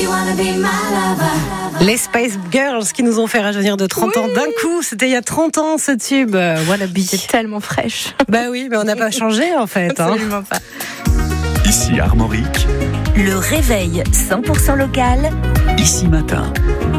Les Spice Girls qui nous ont fait rajeunir de 30 ans d'un coup. C'était il y a 30 ans ce tube. Wanna Be. C'est tellement fraîche. Bah oui, mais on n'a pas changé en fait. Absolument pas. Ici Armorique, Le réveil 100% local. Ici Matin.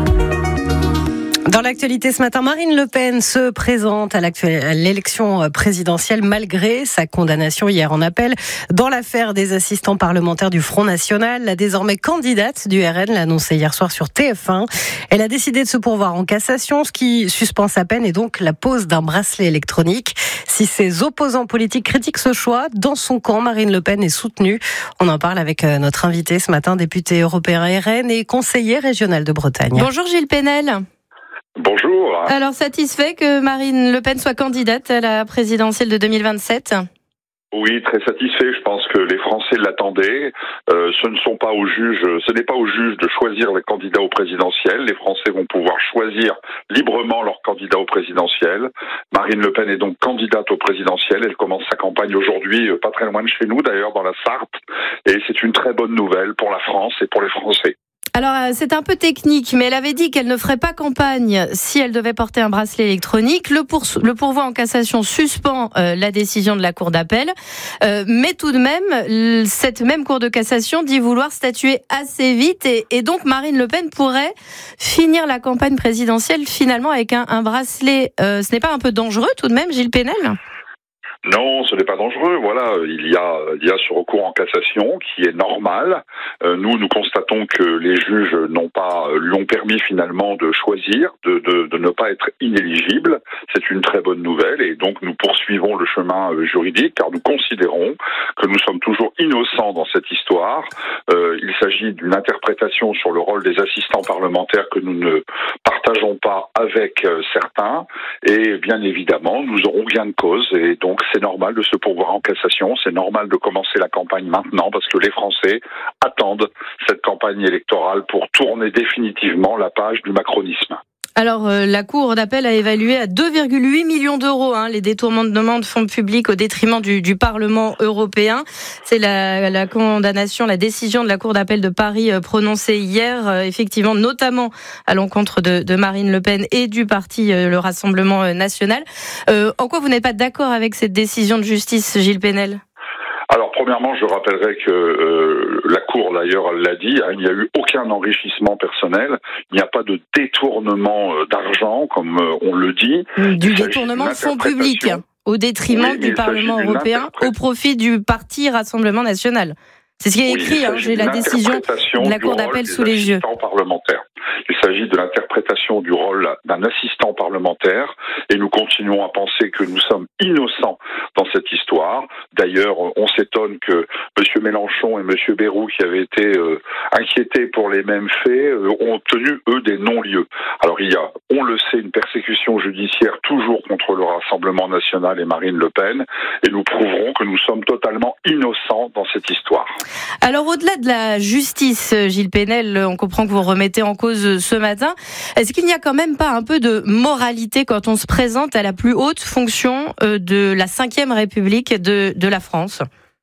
Dans l'actualité ce matin, Marine Le Pen se présente à l'élection présidentielle malgré sa condamnation hier en appel dans l'affaire des assistants parlementaires du Front National. La désormais candidate du RN l'a annoncé hier soir sur TF1. Elle a décidé de se pourvoir en cassation, ce qui suspend sa peine et donc la pose d'un bracelet électronique. Si ses opposants politiques critiquent ce choix, dans son camp, Marine Le Pen est soutenue. On en parle avec notre invité ce matin, député européen RN et conseiller régional de Bretagne. Bonjour Gilles Penel. Bonjour. Alors, satisfait que Marine Le Pen soit candidate à la présidentielle de 2027 ? Oui, très satisfait. Je pense que les Français l'attendaient. Ce n'est pas aux juges de choisir les candidats au présidentiel. Les Français vont pouvoir choisir librement leur candidat au présidentiel. Marine Le Pen est donc candidate au présidentiel. Elle commence sa campagne aujourd'hui, pas très loin de chez nous d'ailleurs, dans la Sarthe. Et c'est une très bonne nouvelle pour la France et pour les Français. Alors, c'est un peu technique, mais elle avait dit qu'elle ne ferait pas campagne si elle devait porter un bracelet électronique. Le pourvoi en cassation suspend la décision de la Cour d'appel. Mais tout de même, cette même Cour de cassation dit vouloir statuer assez vite. Et donc, Marine Le Pen pourrait finir la campagne présidentielle finalement avec un bracelet. Ce n'est pas un peu dangereux tout de même, Gilles Penel ? Non, ce n'est pas dangereux. Voilà, il y a ce recours en cassation qui est normal. Nous constatons que les juges lui ont permis finalement de choisir, de ne pas être inéligible. C'est une très bonne nouvelle et donc nous poursuivons le chemin juridique car nous considérons que nous sommes toujours innocents dans cette histoire. Il s'agit d'une interprétation sur le rôle des assistants parlementaires que nous ne partageons pas avec certains et bien évidemment nous aurons gain de cause et donc c'est normal de se pourvoir en cassation, c'est normal de commencer la campagne maintenant parce que les Français attendent cette campagne électorale pour tourner définitivement la page du macronisme. Alors, la Cour d'appel a évalué à 2,8 millions d'euros les détournements de demandes de fonds publics au détriment du Parlement européen. C'est la condamnation, la décision de la Cour d'appel de Paris prononcée hier, effectivement, notamment à l'encontre de Marine Le Pen et du parti le Rassemblement national. En quoi vous n'êtes pas d'accord avec cette décision de justice, Gilles Penel ? Alors, premièrement, je rappellerai que la Cour, d'ailleurs, elle l'a dit, il n'y a eu aucun enrichissement personnel, il n'y a pas de détournement d'argent, comme on le dit. Du détournement de fonds publics, au détriment du Parlement européen, au profit du parti Rassemblement national. C'est ce qui est écrit, j'ai la décision de la Cour d'appel sous les yeux. Il s'agit de l'interprétation du rôle d'un assistant parlementaire et nous continuons à penser que nous sommes innocents dans cette histoire. D'ailleurs, on s'étonne que M. Mélenchon et M. Bayrou, qui avaient été inquiétés pour les mêmes faits, ont obtenu, eux, des non-lieux. Alors il y a, on le sait, une persécution judiciaire toujours contre le Rassemblement national et Marine Le Pen et nous prouverons que nous sommes totalement innocents dans cette histoire. Alors au-delà de la justice, Gilles Penel, on comprend que vous remettez en cause ce matin. Est-ce qu'il n'y a quand même pas un peu de moralité quand on se présente à la plus haute fonction de la 5e République de la France ?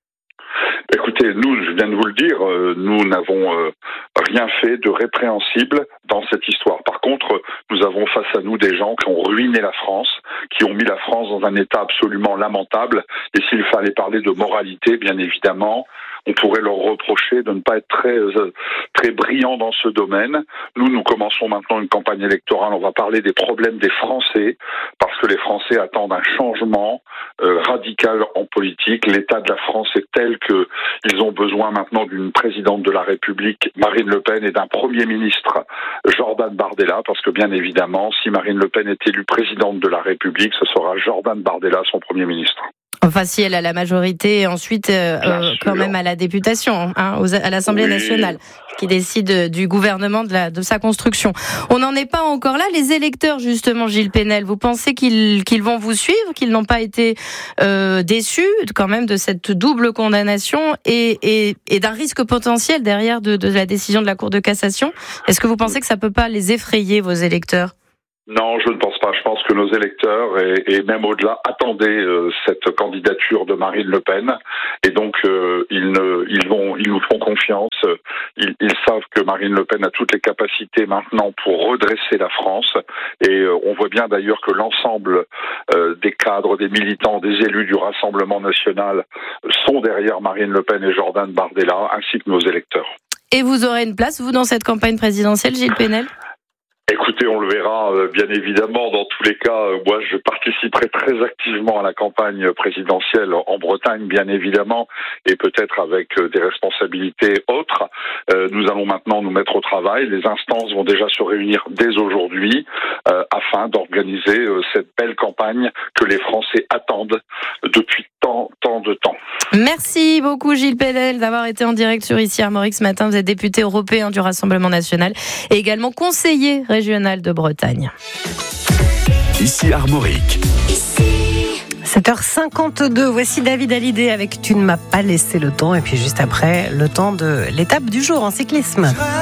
Écoutez, nous, je viens de vous le dire, nous n'avons rien fait de répréhensible dans cette histoire. Par contre, nous avons face à nous des gens qui ont ruiné la France, qui ont mis la France dans un état absolument lamentable. Et s'il fallait parler de moralité, bien évidemment, on pourrait leur reprocher de ne pas être très brillants dans ce domaine. Nous commençons maintenant une campagne électorale. On va parler des problèmes des Français, parce que les Français attendent un changement radical en politique. L'état de la France est tel que ils ont besoin maintenant d'une présidente de la République, Marine Le Pen, et d'un Premier ministre, Jordan Bardella, parce que bien évidemment, si Marine Le Pen est élue présidente de la République, ce sera Jordan Bardella, son Premier ministre. Enfin, si elle a la majorité, ensuite, quand même à la députation, à l'Assemblée nationale, qui décide du gouvernement de sa construction. On n'en est pas encore là. Les électeurs, justement, Gilles Penel, vous pensez qu'ils vont vous suivre, qu'ils n'ont pas été déçus quand même de cette double condamnation et d'un risque potentiel derrière de la décision de la Cour de cassation ? Est-ce que vous pensez que ça peut pas les effrayer, vos électeurs ? Non, je ne pense pas. Je pense que nos électeurs, et même au-delà, attendaient cette candidature de Marine Le Pen. Et donc, ils nous font confiance. Ils savent que Marine Le Pen a toutes les capacités maintenant pour redresser la France. Et on voit bien d'ailleurs que l'ensemble des cadres, des militants, des élus du Rassemblement national sont derrière Marine Le Pen et Jordan Bardella, ainsi que nos électeurs. Et vous aurez une place, vous, dans cette campagne présidentielle, Gilles Penel ? Écoutez, on le verra bien évidemment. Dans tous les cas, moi je participerai très activement à la campagne présidentielle en Bretagne, bien évidemment, et peut-être avec des responsabilités autres. Nous allons maintenant nous mettre au travail. Les instances vont déjà se réunir dès aujourd'hui afin d'organiser cette belle campagne que les Français attendent depuis tant de temps. Merci beaucoup Gilles Penel d'avoir été en direct sur Ici Armorique ce matin. Vous êtes député européen du Rassemblement national et également conseiller régional de Bretagne. Ici Armorique. 7h52, voici David Hallyday avec Tu ne m'as pas laissé le temps. Et puis juste après, le temps de l'étape du jour en cyclisme.